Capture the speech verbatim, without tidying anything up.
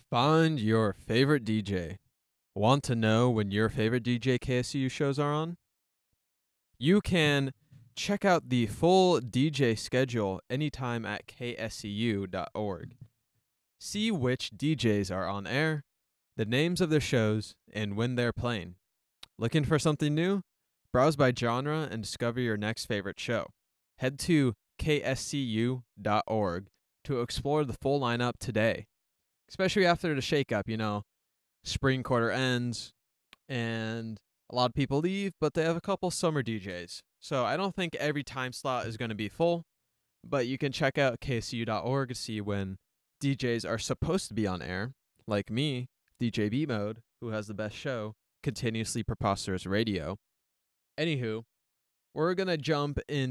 Find your favorite D J. Want to know when your favorite D J K S C U shows are on? You can check out the full D J schedule anytime at k s c u dot org. See which D Js are on air, the names of their shows, and when they're playing. Looking for something new? Browse by genre and discover your next favorite show. Head to k s c u dot org to explore the full lineup today. Especially after the shakeup, you know, spring quarter ends and a lot of people leave, but they have a couple summer D Js. So I don't think every time slot is going to be full, but you can check out k s c u dot org to see when D Js are supposed to be on air, like me, D J B Mode, who has the best show, Continuously Preposterous Radio. Anywho, we're going to jump in